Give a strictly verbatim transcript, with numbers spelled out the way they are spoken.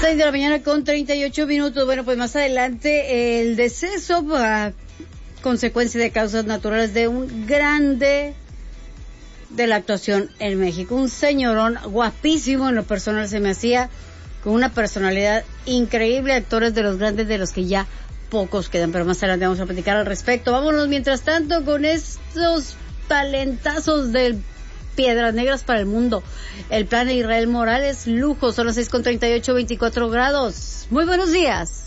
seis de la mañana con treinta y ocho minutos. Bueno, pues más adelante el deceso a consecuencia de causas naturales de un grande de la actuación en México. Un señorón guapísimo, en lo personal se me hacía, con una personalidad increíble, actores de los grandes de los que ya pocos quedan, pero más adelante vamos a platicar al respecto. Vámonos mientras tanto con estos talentazos del Piedras Negras para el Mundo. El plan de Israel Morales, lujo, son las seis con treinta y ocho, veinticuatro grados. Muy buenos días.